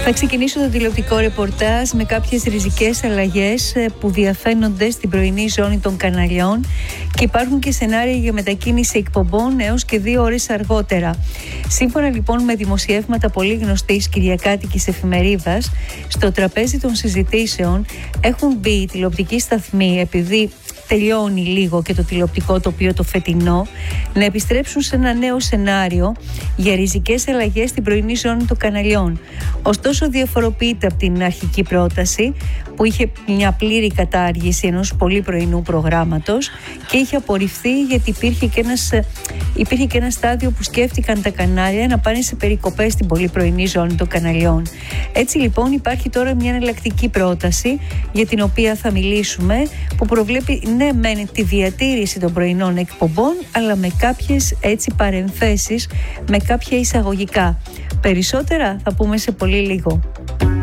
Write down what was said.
Θα ξεκινήσω το τηλεοπτικό ρεπορτάζ με κάποιες ριζικές αλλαγές που διαφαίνονται στην πρωινή ζώνη των καναλιών και υπάρχουν και σενάρια για μετακίνηση εκπομπών έως και 2 ώρες αργότερα. Σύμφωνα λοιπόν με δημοσιεύματα πολύ γνωστής κυριακάτικης εφημερίδας, στο τραπέζι των συζητήσεων έχουν μπει οι τηλεοπτικοί σταθμοί, επειδή τελειώνει λίγο και το τηλεοπτικό τοπίο το φετινό, να επιστρέψουν σε ένα νέο σενάριο για ριζικές αλλαγές στην πρωινή ζώνη των καναλιών. Ωστόσο, διαφοροποιείται από την αρχική πρόταση που είχε μια πλήρη κατάργηση ενός πολύ πρωινού προγράμματος και είχε απορριφθεί γιατί υπήρχε και ένα στάδιο που σκέφτηκαν τα κανάλια να πάνε σε περικοπές στην πολύ πρωινή ζώνη των καναλιών. Έτσι λοιπόν υπάρχει τώρα μια εναλλακτική πρόταση για την οποία θα μιλήσουμε, που προβλέπει ναι μεν τη διατήρηση των πρωινών εκπομπών, αλλά με κάποιες έτσι παρενθέσεις, με κάποια εισαγωγικά. Περισσότερα θα πούμε σε πολύ λίγο.